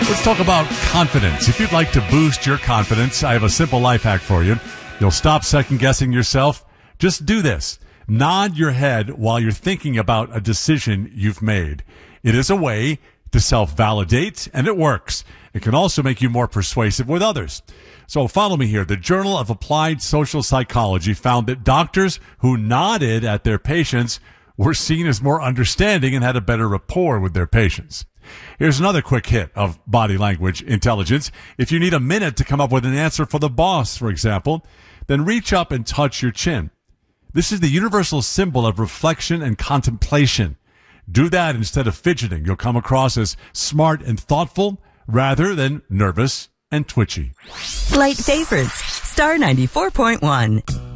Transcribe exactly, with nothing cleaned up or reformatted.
Let's talk about confidence. If you'd like to boost your confidence, I have a simple life hack for you. You'll stop second-guessing yourself. Just do this. Nod your head while you're thinking about a decision you've made. It is a way to self-validate, and it works. It can also make you more persuasive with others. So follow me here. The Journal of Applied Social Psychology found that doctors who nodded at their patients were seen as more understanding and had a better rapport with their patients. Here's another quick hit of body language intelligence. If you need a minute to come up with an answer for the boss, for example, then reach up and touch your chin. This is the universal symbol of reflection and contemplation. Do that instead of fidgeting. You'll come across as smart and thoughtful rather than nervous and twitchy. Light favorites, Star ninety-four point one.